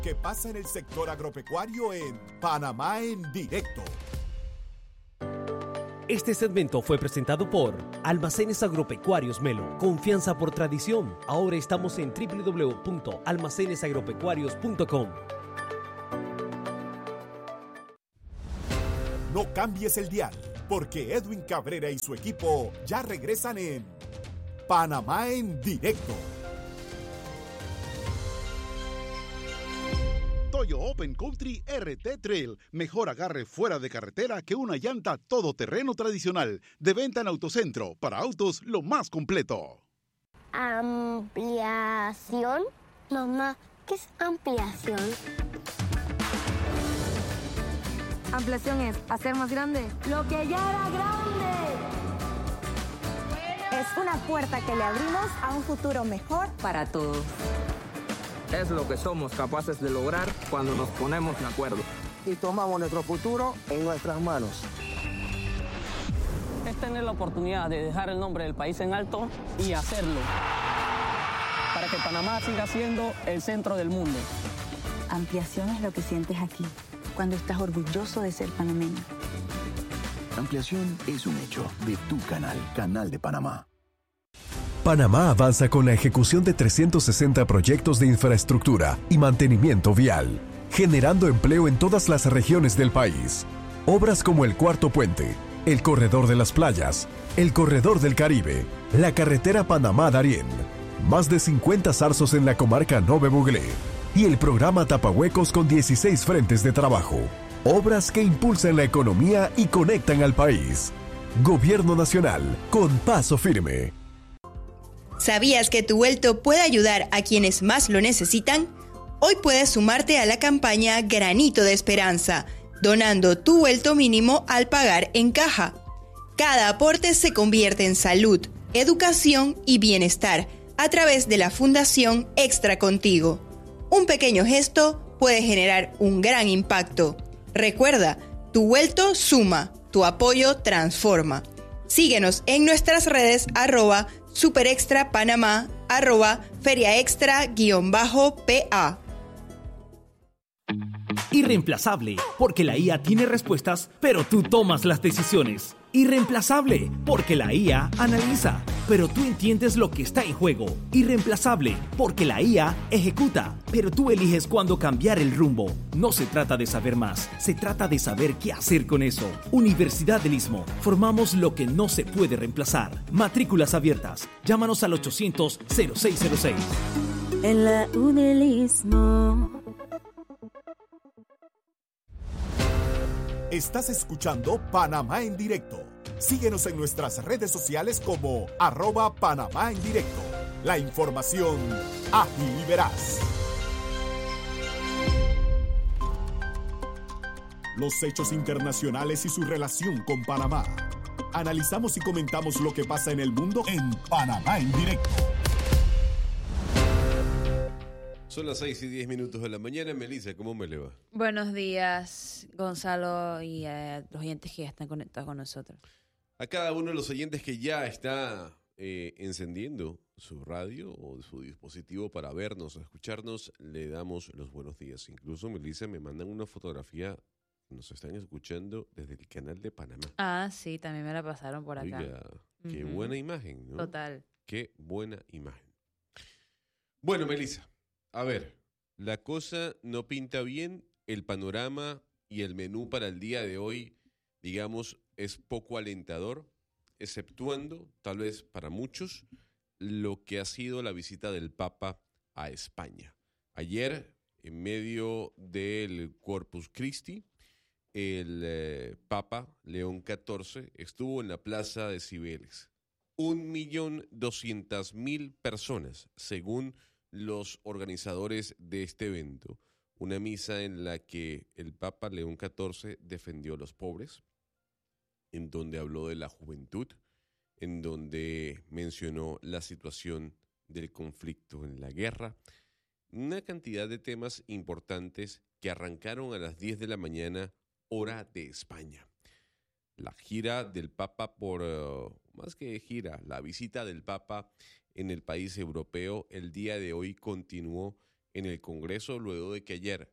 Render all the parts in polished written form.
¿Qué pasa en el sector agropecuario en Panamá en Directo? Este segmento fue presentado por Almacenes Agropecuarios Melo. Confianza por tradición. Ahora estamos en www.almacenesagropecuarios.com. No cambies el dial, porque Edwin Cabrera y su equipo ya regresan en Panamá en Directo. Toyo Open Country RT Trail. Mejor agarre fuera de carretera que una llanta todoterreno tradicional. De venta en Autocentro. Para autos, lo más completo. Ampliación. Mamá, ¿qué es ampliación? Ampliación es hacer más grande lo que ya era grande. Es una puerta que le abrimos a un futuro mejor para todos. Es lo que somos capaces de lograr cuando nos ponemos de acuerdo. Y tomamos nuestro futuro en nuestras manos. Es tener la oportunidad de dejar el nombre del país en alto y hacerlo. Para que Panamá siga siendo el centro del mundo. Ampliación es lo que sientes aquí, cuando estás orgulloso de ser panameño. Ampliación es un hecho de tu canal, Canal de Panamá. Panamá avanza con la ejecución de 360 proyectos de infraestructura y mantenimiento vial, generando empleo en todas las regiones del país. Obras como el Cuarto Puente, el Corredor de las Playas, el Corredor del Caribe, la carretera Panamá-Darién, más de 50 zarzos en la comarca Nove Buglé y el programa Tapahuecos con 16 frentes de trabajo. Obras que impulsan la economía y conectan al país. Gobierno Nacional, con paso firme. ¿Sabías que tu vuelto puede ayudar a quienes más lo necesitan? Hoy puedes sumarte a la campaña Granito de Esperanza, donando tu vuelto mínimo al pagar en caja. Cada aporte se convierte en salud, educación y bienestar a través de la Fundación Extra Contigo. Un pequeño gesto puede generar un gran impacto. Recuerda, tu vuelto suma, tu apoyo transforma. Síguenos en nuestras redes @superextrapanamá, @feriaextra_PA. Irreemplazable, porque la IA tiene respuestas, pero tú tomas las decisiones. Irreemplazable, porque la IA analiza, pero tú entiendes lo que está en juego. Irreemplazable, porque la IA ejecuta, pero tú eliges cuándo cambiar el rumbo. No se trata de saber más, se trata de saber qué hacer con eso. Universidad del Istmo, formamos lo que no se puede reemplazar. Matrículas abiertas, llámanos al 800-0606. En la UNEL Istmo. Estás escuchando Panamá en Directo. Síguenos en nuestras redes sociales como @Panamá en Directo. La información ágil y veraz. Los hechos internacionales y su relación con Panamá. Analizamos y comentamos lo que pasa en el mundo en Panamá en Directo. Son las 6:10 de la mañana. Melissa, ¿cómo me le va? Buenos días, Gonzalo, y a los oyentes que ya están conectados con nosotros. A cada uno de los oyentes que ya está encendiendo su radio o su dispositivo para vernos o escucharnos, le damos los buenos días. Incluso, Melissa, me mandan una fotografía. Nos están escuchando desde el canal de Panamá. Ah, sí, también me la pasaron por acá. Oiga, qué buena imagen, ¿no? Total. Qué buena imagen. Bueno, Melissa. A ver, la cosa no pinta bien, el panorama y el menú para el día de hoy, digamos, es poco alentador, exceptuando, tal vez para muchos, lo que ha sido la visita del Papa a España. Ayer, en medio del Corpus Christi, el Papa León XIV estuvo en la Plaza de Cibeles. 1.200.000 personas, según los organizadores de este evento, una misa en la que el Papa León XIV defendió a los pobres, en donde habló de la juventud, en donde mencionó la situación del conflicto en la guerra, una cantidad de temas importantes que arrancaron a las 10 de la mañana, hora de España. La gira del Papa más que gira, la visita del Papa en el país europeo el día de hoy continuó en el Congreso luego de que ayer,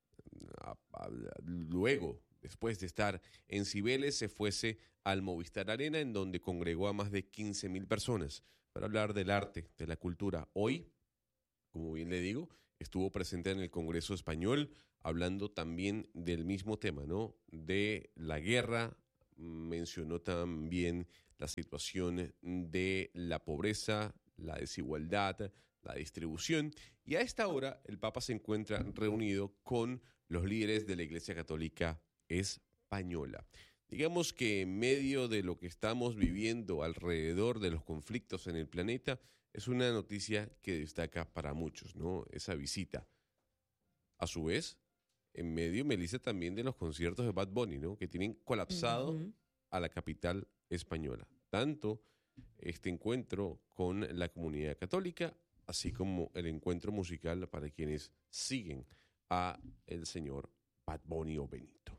después de estar en Cibeles, se fuese al Movistar Arena, en donde congregó a más de 15.000 personas para hablar del arte, de la cultura. Hoy, como bien le digo, estuvo presente en el Congreso Español, hablando también del mismo tema, ¿no? De la guerra, mencionó también la situación de la pobreza, la desigualdad, la distribución. Y a esta hora el Papa se encuentra reunido con los líderes de la Iglesia Católica Española. Digamos que en medio de lo que estamos viviendo alrededor de los conflictos en el planeta, es una noticia que destaca para muchos, ¿no? Esa visita. A su vez, en medio, Melissa, también de los conciertos de Bad Bunny, ¿no? Que tienen colapsado a la capital española. Tanto este encuentro con la comunidad católica, así como el encuentro musical para quienes siguen a el señor Bad Bunny o Benito.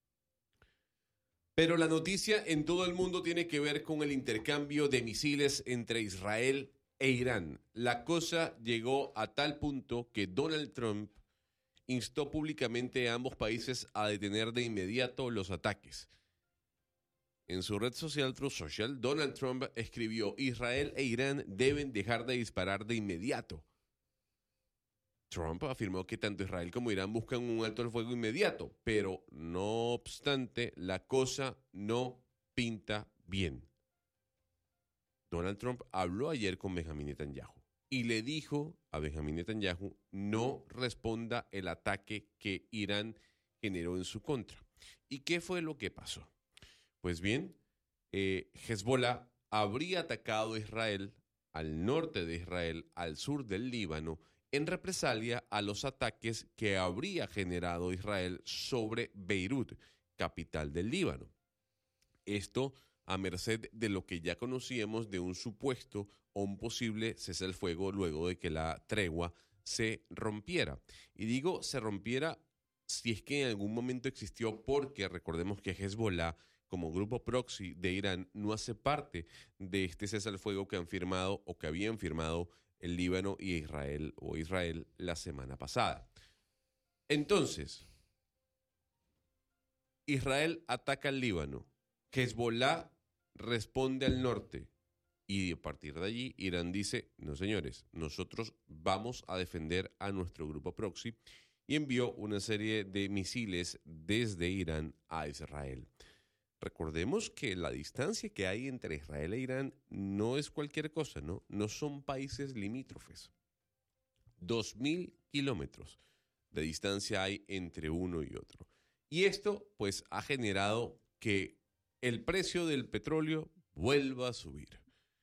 Pero la noticia en todo el mundo tiene que ver con el intercambio de misiles entre Israel e Irán. La cosa llegó a tal punto que Donald Trump instó públicamente a ambos países a detener de inmediato los ataques. En su red social Truth Social, Donald Trump escribió: Israel e Irán deben dejar de disparar de inmediato. Trump afirmó que tanto Israel como Irán buscan un alto al fuego inmediato, pero no obstante, la cosa no pinta bien. Donald Trump habló ayer con Benjamin Netanyahu y le dijo a Benjamin Netanyahu no responda el ataque que Irán generó en su contra. ¿Y qué fue lo que pasó? Pues bien, Hezbollah habría atacado a Israel, al norte de Israel, al sur del Líbano, en represalia a los ataques que habría generado Israel sobre Beirut, capital del Líbano. Esto a merced de lo que ya conocíamos de un supuesto o un posible cese al fuego luego de que la tregua se rompiera. Y digo se rompiera si es que en algún momento existió, porque recordemos que Hezbollah, como grupo proxy de Irán, no hace parte de este cese al fuego que han firmado o que habían firmado el Líbano y Israel la semana pasada. Entonces, Israel ataca al Líbano, Hezbollah responde al norte y a partir de allí Irán dice: no señores, nosotros vamos a defender a nuestro grupo proxy, y envió una serie de misiles desde Irán a Israel. Recordemos que la distancia que hay entre Israel e Irán no es cualquier cosa, ¿no? No son países limítrofes. 2.000 kilómetros de distancia hay entre uno y otro. Y esto, pues, ha generado que el precio del petróleo vuelva a subir.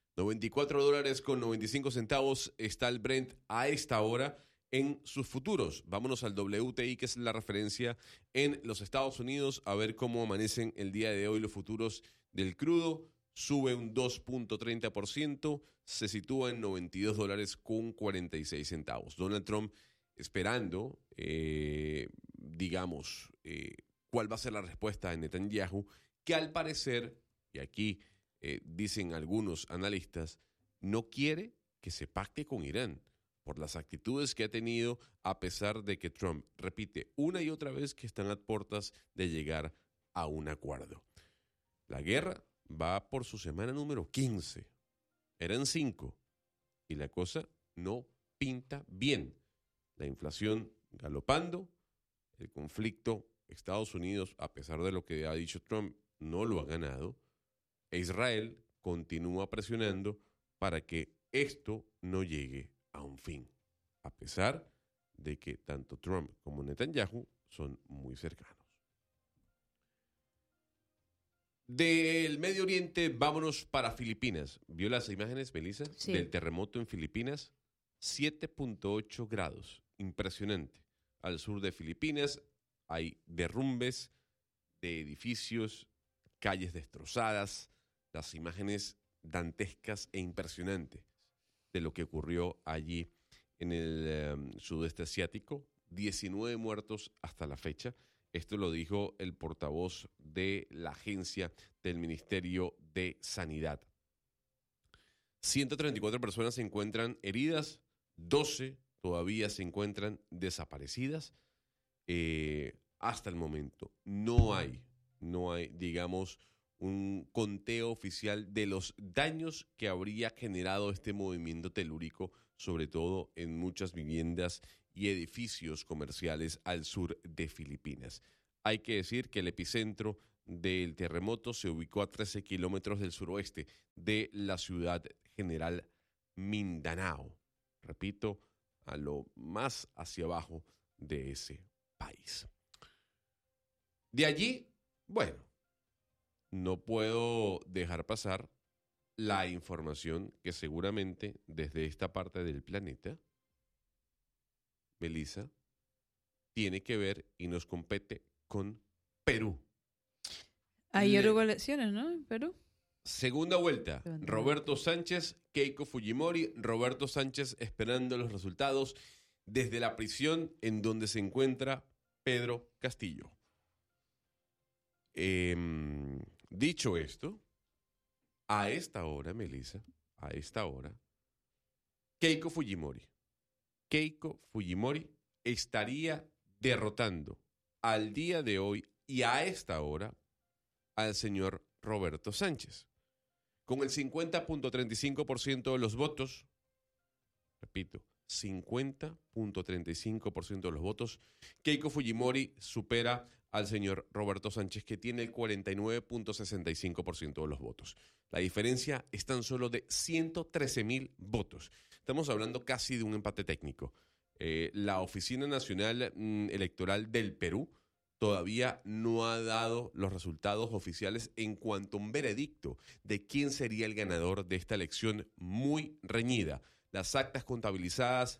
$94.95 está el Brent a esta hora en sus futuros. Vámonos al WTI, que es la referencia en los Estados Unidos, a ver cómo amanecen el día de hoy los futuros del crudo. Sube un 2.30%, se sitúa en $92.46. Donald Trump esperando, cuál va a ser la respuesta de Netanyahu, que al parecer, y aquí dicen algunos analistas, no quiere que se pacte con Irán por las actitudes que ha tenido, a pesar de que Trump repite una y otra vez que están a puertas de llegar a un acuerdo. La guerra va por su semana número 15. Eran 5 y la cosa no pinta bien. La inflación galopando, el conflicto, Estados Unidos, a pesar de lo que ha dicho Trump, no lo ha ganado, e Israel continúa presionando para que esto no llegue a un fin, a pesar de que tanto Trump como Netanyahu son muy cercanos. Del Medio Oriente, vámonos para Filipinas. ¿Vio las imágenes, Melissa? Sí. Del terremoto en Filipinas. 7.8 grados. Impresionante. Al sur de Filipinas hay derrumbes de edificios, calles destrozadas, las imágenes dantescas e impresionantes de lo que ocurrió allí en el sudeste asiático. 19 muertos hasta la fecha. Esto lo dijo el portavoz de la agencia del Ministerio de Sanidad. 134 personas se encuentran heridas, 12 todavía se encuentran desaparecidas. Hasta el momento no hay, digamos, un conteo oficial de los daños que habría generado este movimiento telúrico, sobre todo en muchas viviendas y edificios comerciales al sur de Filipinas. Hay que decir que el epicentro del terremoto se ubicó a 13 kilómetros del suroeste de la ciudad General Mindanao. Repito, a lo más hacia abajo de ese país. De allí, bueno, no puedo dejar pasar la información que seguramente desde esta parte del planeta, Melissa, tiene que ver y nos compete con Perú. Ayer hubo elecciones, ¿no? En Perú. Segunda vuelta, Roberto Sánchez, Keiko Fujimori. Roberto Sánchez esperando los resultados desde la prisión en donde se encuentra Pedro Castillo. Dicho esto, a esta hora, Melissa, a esta hora, Keiko Fujimori estaría derrotando al día de hoy y a esta hora al señor Roberto Sánchez. Con el 50.35% de los votos, repito, 50.35% de los votos, Keiko Fujimori supera al señor Roberto Sánchez, que tiene el 49.65% de los votos. La diferencia es tan solo de 113,000 votos. Estamos hablando casi de un empate técnico. La Oficina Nacional Electoral del Perú todavía no ha dado los resultados oficiales en cuanto a un veredicto de quién sería el ganador de esta elección muy reñida. Las actas contabilizadas,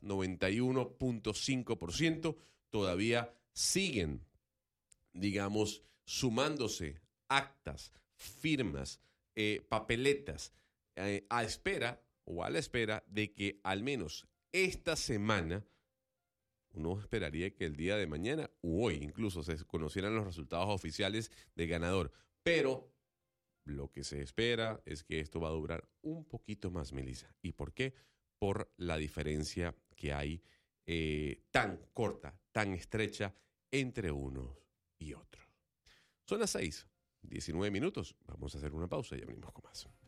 91.5%, todavía siguen, digamos, sumándose actas, firmas, papeletas, a la espera de que al menos esta semana, uno esperaría que el día de mañana o hoy incluso se conocieran los resultados oficiales del ganador. Pero lo que se espera es que esto va a durar un poquito más, Melissa. ¿Y por qué? Por la diferencia que hay tan corta, tan estrecha entre unos y otros. Son las 6:19. Vamos a hacer una pausa y ya venimos con más.